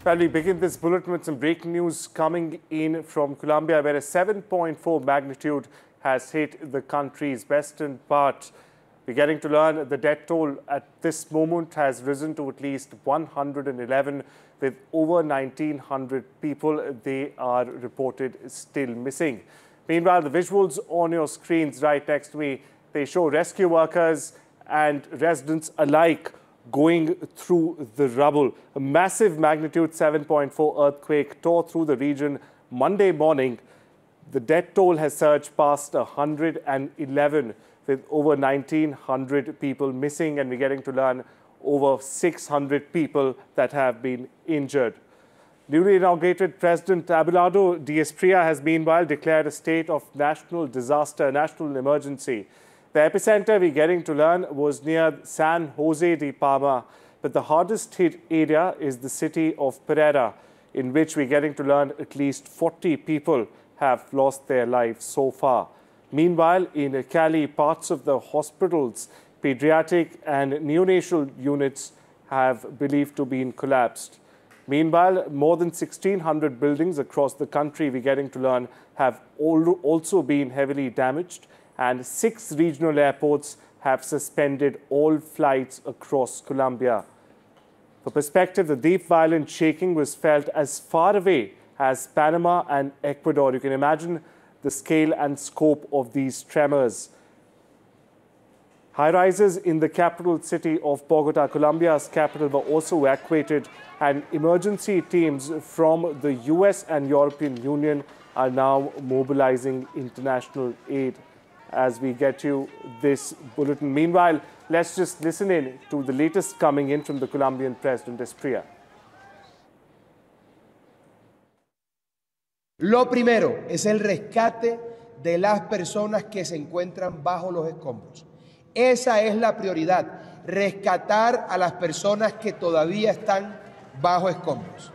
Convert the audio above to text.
Well, we begin this bulletin with some breaking news coming in from Colombia, where a 7.4 magnitude has hit the country's western part. We're getting to learn the death toll at this moment has risen to at least 111, with over 1,900 people they are reported still missing. Meanwhile, the visuals on your screens right next to me, they show rescue workers and residents alike going through the rubble. A massive magnitude 7.4 earthquake tore through the region Monday morning. The death toll has surged past 111, with over 1,900 people missing, and we're getting to learn over 600 people that have been injured. Newly inaugurated President Abelardo Diaz Prilla has meanwhile declared a state of national disaster, national emergency. The epicenter, we're getting to learn, was near San Jose de Palma, but the hardest hit area is the city of Pereira, in which we're getting to learn at least 40 people have lost their lives so far. Meanwhile, in Cali, parts of the hospitals, pediatric and neonatal units have believed to be collapsed. Meanwhile, more than 1,600 buildings across the country, we're getting to learn, have also been heavily damaged, and 6 regional airports have suspended all flights across Colombia. For perspective, the deep violent shaking was felt as far away as Panama and Ecuador. You can imagine the scale and scope of these tremors. High-rises in the capital city of Bogota, Colombia's capital, were also evacuated, and emergency teams from the US and European Union are now mobilizing international aid as we get you this bulletin. Meanwhile, let's just listen in to the latest coming in from the Colombian President Prilla. Lo primero es el rescate de las personas que se encuentran bajo los escombros. Esa es la prioridad, rescatar a las personas que todavía están bajo escombros.